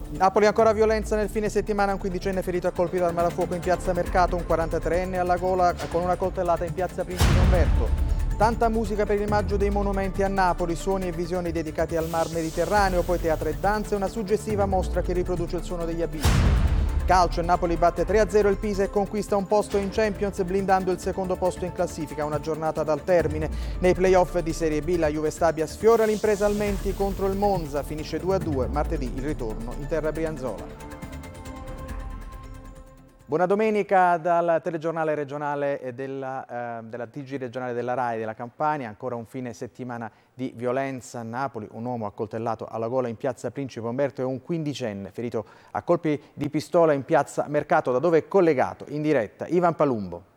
Napoli ancora violenza nel fine settimana, un quindicenne ferito a colpi d'arma da fuoco in piazza Mercato, un 43enne alla gola con una coltellata in piazza Principe Umberto. Tanta musica per il maggio dei monumenti a Napoli, suoni e visioni dedicati al Mar Mediterraneo, poi teatro e danze e una suggestiva mostra che riproduce il suono degli abissi. Calcio, il Napoli batte 3-0 il Pisa e conquista un posto in Champions blindando il secondo posto in classifica, una giornata dal termine. Nei playoff di Serie B la Juve Stabia sfiora l'impresa Almenti contro il Monza, finisce 2-2, martedì il ritorno in terra brianzola. Buona domenica dal telegiornale regionale e della TG regionale della RAI della Campania. Ancora un fine settimana di violenza a Napoli. Un uomo accoltellato alla gola in piazza Principe Umberto e un quindicenne ferito a colpi di pistola in piazza Mercato, da dove è collegato in diretta Ivan Palumbo.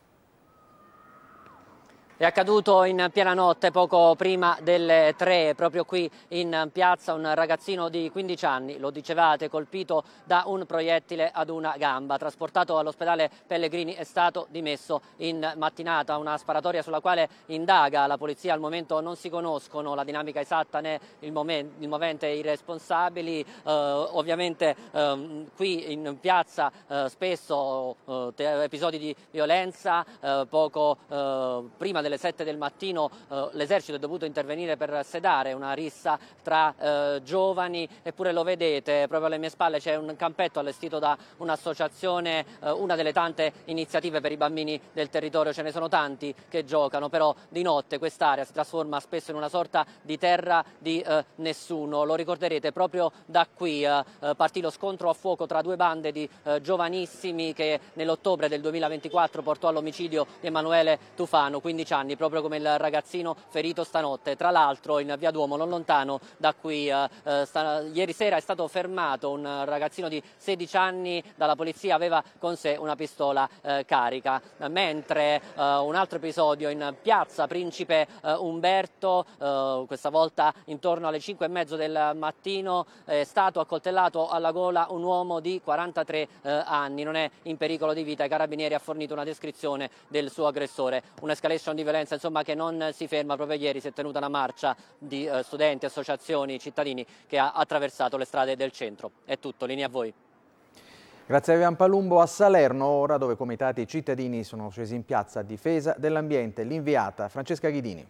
È accaduto in piena notte, poco prima delle 3, proprio qui in piazza, un ragazzino di 15 anni, lo dicevate, colpito da un proiettile ad una gamba. Trasportato all'ospedale Pellegrini, è stato dimesso in mattinata. Una sparatoria sulla quale indaga la polizia. Al momento non si conoscono la dinamica esatta né il movente e i responsabili. Ovviamente qui in piazza spesso episodi di violenza. Poco prima delle 7 del mattino l'esercito è dovuto intervenire per sedare una rissa tra giovani, eppure lo vedete, proprio alle mie spalle c'è un campetto allestito da un'associazione, una delle tante iniziative per i bambini del territorio. Ce ne sono tanti che giocano, però di notte quest'area si trasforma spesso in una sorta di terra di nessuno. Lo ricorderete, proprio da qui partì lo scontro a fuoco tra due bande di giovanissimi che nell'ottobre del 2024 portò all'omicidio di Emanuele Tufano, 15 anni, proprio come il ragazzino ferito stanotte. Tra l'altro in via Duomo, non lontano da qui, ieri sera è stato fermato un ragazzino di 16 anni dalla polizia, aveva con sé una pistola carica. Mentre un altro episodio in piazza Principe Umberto, questa volta intorno alle 5:30 del mattino, è stato accoltellato alla gola un uomo di 43 anni. Non è in pericolo di vita, i carabinieri ha fornito una descrizione del suo aggressore. Un'escalation di violenza, insomma, che non si ferma. Proprio ieri si è tenuta una marcia di studenti, associazioni, cittadini che ha attraversato le strade del centro. È tutto, linea a voi. Grazie a Ivan Palumbo. A Salerno ora, dove comitati cittadini sono scesi in piazza a difesa dell'ambiente, l'inviata Francesca Ghidini.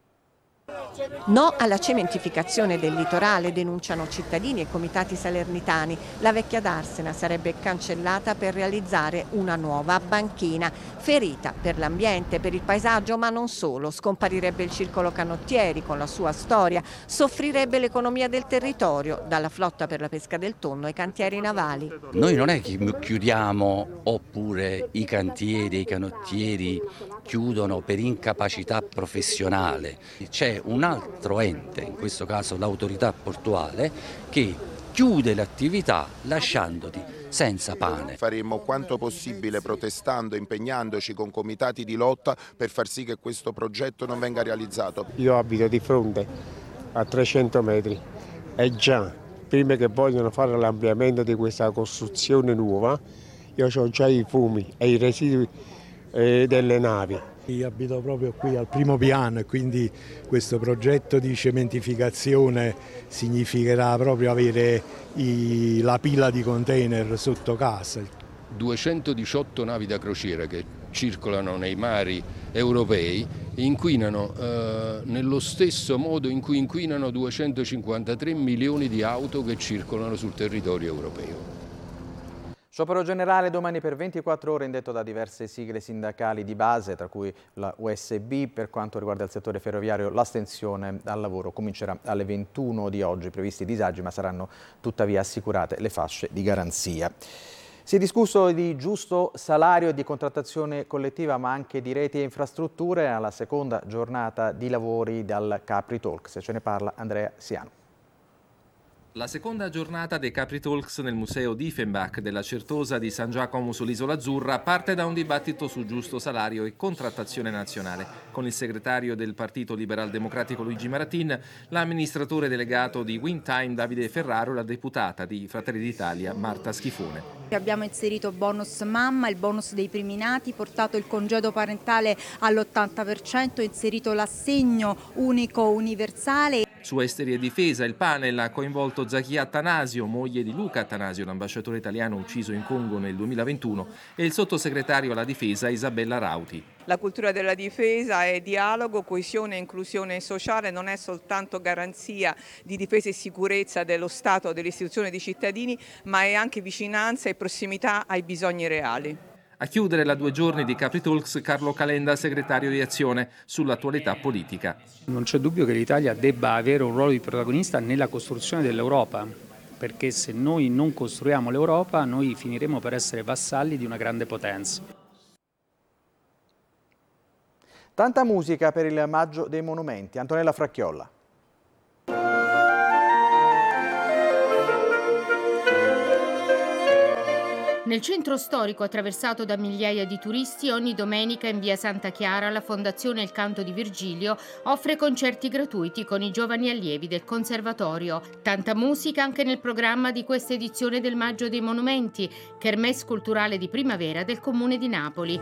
No alla cementificazione del litorale, denunciano cittadini e comitati salernitani. La vecchia darsena sarebbe cancellata per realizzare una nuova banchina. Ferita per l'ambiente, per il paesaggio, ma non solo. Scomparirebbe il circolo canottieri con la sua storia, soffrirebbe l'economia del territorio, dalla flotta per la pesca del tonno ai cantieri navali. Noi non è che chiudiamo oppure i cantieri e i canottieri chiudono per incapacità professionale. C'è un altro ente, in questo caso l'autorità portuale, che chiude l'attività lasciandoti senza pane. Faremo quanto possibile protestando, impegnandoci con comitati di lotta per far sì che questo progetto non venga realizzato. Io abito di fronte a 300 metri e già prima che vogliono fare l'ampliamento di questa costruzione nuova, io ho già i fumi e i residui delle navi. Io abito proprio qui al primo piano e quindi questo progetto di cementificazione significherà proprio avere la pila di container sotto casa. 218 navi da crociera che circolano nei mari europei inquinano nello stesso modo in cui inquinano 253 milioni di auto che circolano sul territorio europeo. Sciopero generale domani per 24 ore indetto da diverse sigle sindacali di base, tra cui la USB. Per quanto riguarda il settore ferroviario, l'astensione dal lavoro comincerà alle 21 di oggi. Previsti disagi, ma saranno tuttavia assicurate le fasce di garanzia. Si è discusso di giusto salario e di contrattazione collettiva, ma anche di reti e infrastrutture alla seconda giornata di lavori dal Capri Talks. Ce ne parla Andrea Siano. La seconda giornata dei Capri Talks nel museo Diefenbach della Certosa di San Giacomo sull'Isola Azzurra parte da un dibattito su giusto salario e contrattazione nazionale, con il segretario del Partito Liberal Democratico Luigi Maratin, l'amministratore delegato di Windtime Davide Ferraro e la deputata di Fratelli d'Italia Marta Schifone. Abbiamo inserito bonus mamma, il bonus dei primi nati, portato il congedo parentale all'80%, inserito l'assegno unico universale. Su esteri e difesa il panel ha coinvolto Zakia Attanasio, moglie di Luca Attanasio, l'ambasciatore italiano ucciso in Congo nel 2021, e il sottosegretario alla difesa Isabella Rauti. La cultura della difesa è dialogo, coesione e inclusione sociale, non è soltanto garanzia di difesa e sicurezza dello Stato o delle istituzioni dei cittadini, ma è anche vicinanza e prossimità ai bisogni reali. A chiudere la 2 giorni di Capri Talks Carlo Calenda, segretario di Azione, sull'attualità politica. Non c'è dubbio che l'Italia debba avere un ruolo di protagonista nella costruzione dell'Europa, perché se noi non costruiamo l'Europa noi finiremo per essere vassalli di una grande potenza. Tanta musica per il Maggio dei Monumenti. Antonella Fracchiolla. Nel centro storico attraversato da migliaia di turisti, ogni domenica in via Santa Chiara la Fondazione Il Canto di Virgilio offre concerti gratuiti con i giovani allievi del Conservatorio. Tanta musica anche nel programma di questa edizione del Maggio dei Monumenti, kermesse culturale di primavera del Comune di Napoli.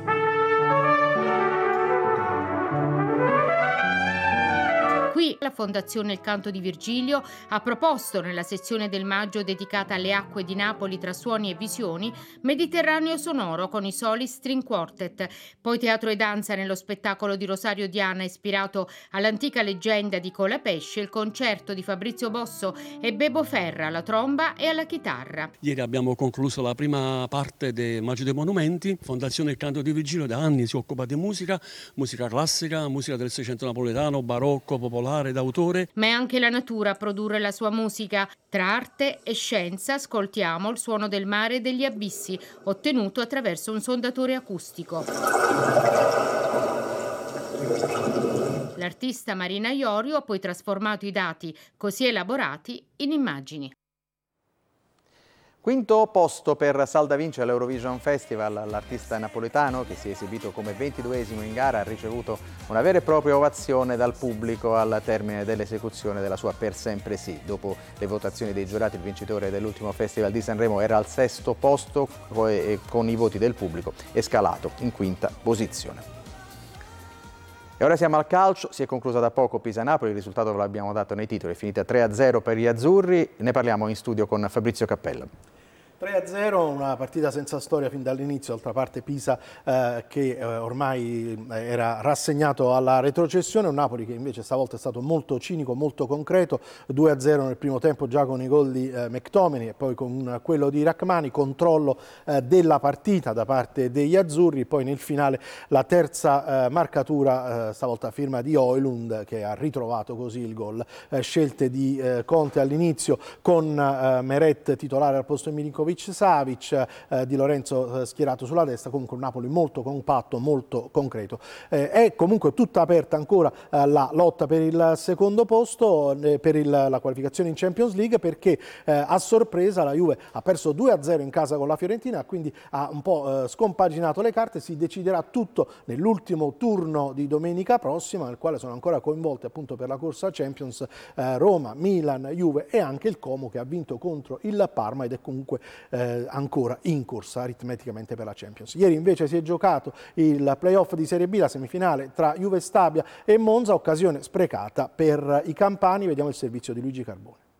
Qui la Fondazione Il Canto di Virgilio ha proposto nella sezione del maggio dedicata alle acque di Napoli tra suoni e visioni Mediterraneo sonoro con i Soli String Quartet, poi teatro e danza nello spettacolo di Rosario Diana ispirato all'antica leggenda di Colapesce, il concerto di Fabrizio Bosso e Bebo Ferra alla tromba e alla chitarra. Ieri abbiamo concluso la prima parte del Maggio dei Monumenti. Fondazione Il Canto di Virgilio da anni si occupa di musica classica, musica del Seicento napoletano, barocco, popolare, d'autore. Ma è anche la natura a produrre la sua musica. Tra arte e scienza ascoltiamo il suono del mare e degli abissi, ottenuto attraverso un sondatore acustico. L'artista Marina Iorio ha poi trasformato i dati così elaborati in immagini. Quinto posto per Salda Vince all'Eurovision Festival. L'artista napoletano, che si è esibito come 22esimo in gara, ha ricevuto una vera e propria ovazione dal pubblico al termine dell'esecuzione della sua Per Sempre Sì. Dopo le votazioni dei giurati, il vincitore dell'ultimo Festival di Sanremo era al 6° posto e con i voti del pubblico è scalato in 5ª posizione. E ora siamo al calcio, si è conclusa da poco Pisa-Napoli, il risultato ve l'abbiamo dato nei titoli, è finita 3-0 per gli azzurri, ne parliamo in studio con Fabrizio Cappella. 3-0, una partita senza storia fin dall'inizio, d'altra parte Pisa che ormai era rassegnato alla retrocessione, un Napoli che invece stavolta è stato molto cinico, molto concreto, 2-0 nel primo tempo già con i gol di McTominay e poi con quello di Rachmani, controllo della partita da parte degli azzurri, poi nel finale la terza marcatura, stavolta firma di Højlund che ha ritrovato così il gol, scelte di Conte all'inizio con Meret titolare al posto di Milinkovic-Savic, Di Lorenzo schierato sulla destra, comunque un Napoli molto compatto, molto concreto. È comunque tutta aperta ancora la lotta per il secondo posto, per la qualificazione in Champions League, perché a sorpresa la Juve ha perso 2-0 in casa con la Fiorentina, quindi ha un po' scompaginato le carte, si deciderà tutto nell'ultimo turno di domenica prossima, nel quale sono ancora coinvolte appunto per la corsa Champions Roma, Milan, Juve e anche il Como che ha vinto contro il Parma ed è comunque ancora in corsa aritmeticamente per la Champions. Ieri invece si è giocato il playoff di Serie B, la semifinale tra Juve Stabia e Monza, occasione sprecata per i campani. Vediamo il servizio di Luigi Carbone.